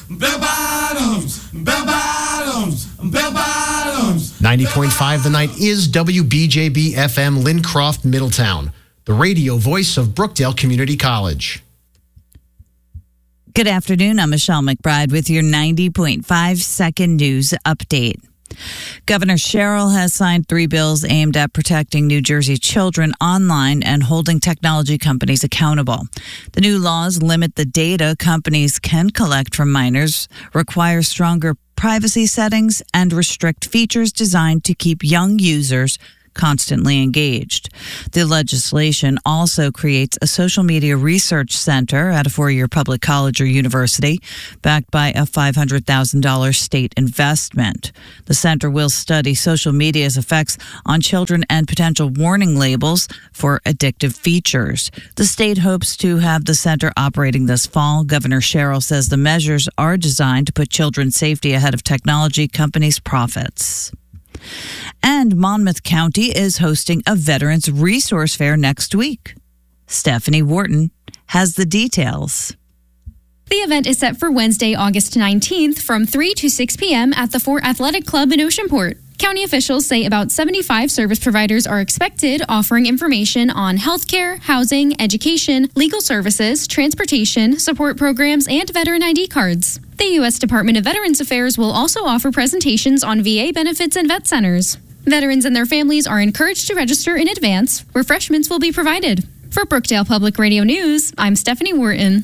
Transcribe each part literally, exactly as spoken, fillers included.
bell bottoms, bell bottoms, bell bottoms. ninety point five The Night is W B J B F M Lincroft, Middletown, the radio voice of Brookdale Community College. Good afternoon. I'm Michelle McBride with your ninety point five second news update. Governor Sherrill has signed three bills aimed at protecting New Jersey children online and holding technology companies accountable. The new laws limit the data companies can collect from minors, require stronger privacy settings, and restrict features designed to keep young users constantly engaged. The legislation also creates a social media research center at a four-year public college or university, backed by a five hundred thousand dollars state investment. The center will study social media's effects on children and potential warning labels for addictive features. The state hopes to have the center operating this fall. Governor Sherrill says the measures are designed to put children's safety ahead of technology companies' profits. And Monmouth County is hosting a Veterans Resource Fair next week. Stephanie Wharton has the details. The event is set for Wednesday, August nineteenth from three to six p.m. at the Fort Athletic Club in Oceanport. County officials say about seventy-five service providers are expected, offering information on healthcare, housing, education, legal services, transportation, support programs, and veteran I D cards. The U S Department of Veterans Affairs will also offer presentations on V A benefits and vet centers. Veterans and their families are encouraged to register in advance. Refreshments will be provided. For Brookdale Public Radio News, I'm Stephanie Wharton.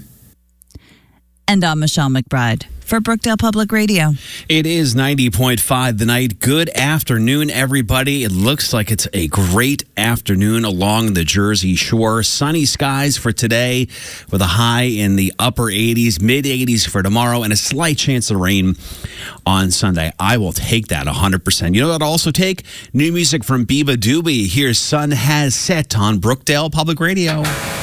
And I'm Michelle McBride for Brookdale Public Radio. It is ninety point five The Night. Good afternoon, everybody. It looks like it's a great afternoon along the Jersey Shore. Sunny skies for today with a high in the upper eighties, mid eighties for tomorrow, and a slight chance of rain on Sunday. I will take that one hundred percent. You know what I'll also take? New music from Biba Doobie. Here's Sun Has Set on Brookdale Public Radio.